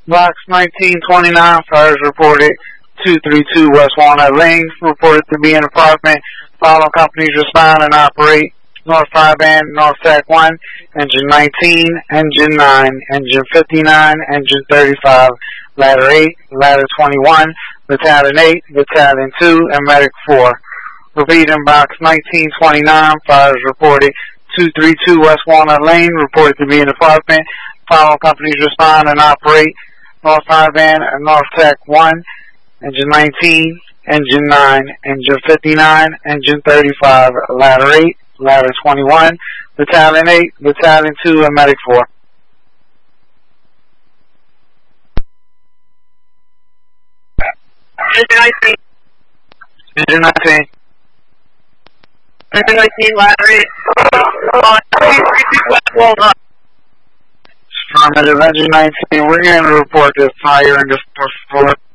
Box 1929, fires reported 232 West Walnut Lane, reported to be an apartment. Following companies respond and operate. North 5 and North Tech 1, Engine 19, Engine 9, Engine 59, Engine 35, Ladder 8, Ladder 21, Battalion 8, Battalion 2, and Medic 4. Repeating Box 1929, fires reported 232 West Walnut Lane, reported to be an apartment. Following companies respond and operate. North 5 and North Tech 1, Engine 19, Engine 9, Engine 59, Engine 35, Ladder 8, Ladder 21, Battalion 8, Battalion 2, and Medic 4. Engine 19. Engine 19. Engine 19, Ladder 8. 232 West Walnut. Affirmative, Engine 19, we're going to report this fire in the 4th floor.